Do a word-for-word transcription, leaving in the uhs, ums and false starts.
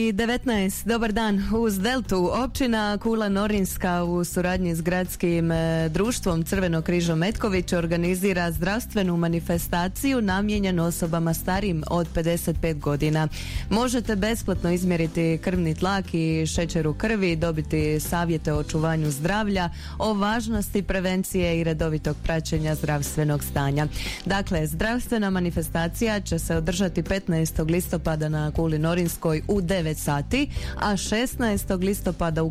I devetnaest, dobar dan. Uz Deltu općina Kula Norinska u suradnji s gradskim e, društvom Crvenog križa Metković organizira zdravstvenu manifestaciju namijenjenu osobama starijim od pedeset pet godina. Možete besplatno izmjeriti krvni tlak i šećer u krvi, dobiti savjete o očuvanju zdravlja, o važnosti prevencije i redovitog praćenja zdravstvenog stanja. Dakle, zdravstvena manifestacija će se održati petnaestog listopada na Kuli Norinskoj u devet sati, a šesnaestog listopada u